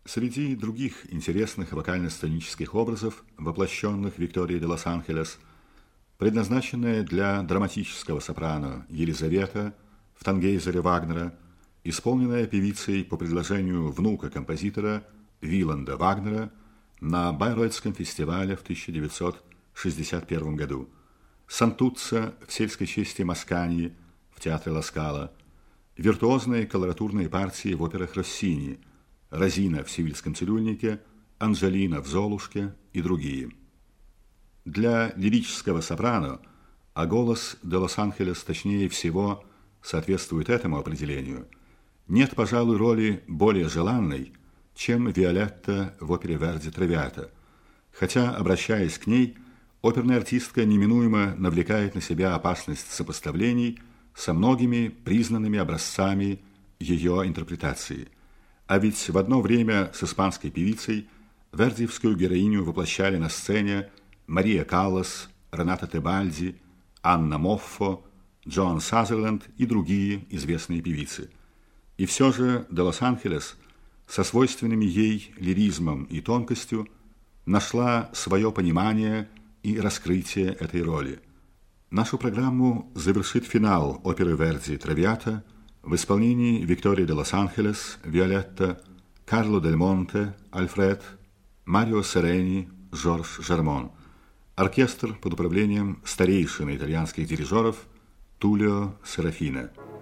Среди других интересных вокально-сценических образов, воплощенных Викторией де Лос-Анхелес, предназначенная для драматического сопрано Елизавета в «Тангейзере» Вагнера, исполненная певицей по предложению внука композитора Виланда Вагнера на Байройтском фестивале в 1961 году, Сантуццо в сельской чести Масканьи в театре Ла Скала, виртуозные колоратурные партии в операх Россини, Розина в «Сивильском цирюльнике», Анжелина в «Золушке» и другие. Для лирического сопрано, а голос де Лос-Анхелес точнее всего соответствует этому определению, нет, пожалуй, роли более желанной, чем Виолетта в опере Верди «Травиата», хотя, обращаясь к ней, оперная артистка неминуемо навлекает на себя опасность сопоставлений со многими признанными образцами ее интерпретации. А ведь в одно время с испанской певицей вердиевскую героиню воплощали на сцене Мария Каллас, Рената Тебальди, Анна Моффо, Джоан Сазерленд и другие известные певицы. И все же де Лос-Анхелес со свойственными ей лиризмом и тонкостью нашла свое понимание и раскрытие этой роли. Нашу программу завершит финал оперы Верди «Травиата» в исполнении Виктории де Лос-Анхелес, Виолетта, Карло дель Монте, Альфред, Марио Серени, Жорж Жермон. Оркестр под управлением старейшины итальянских дирижеров Тулио Серафина.